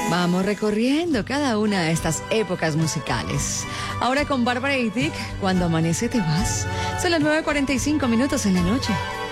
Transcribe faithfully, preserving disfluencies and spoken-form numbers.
Vamos recorriendo cada una de estas épocas musicales. Ahora con Bárbara y Dick, cuando amanece te vas. Son las nueve cuarenta y cinco minutos en la noche.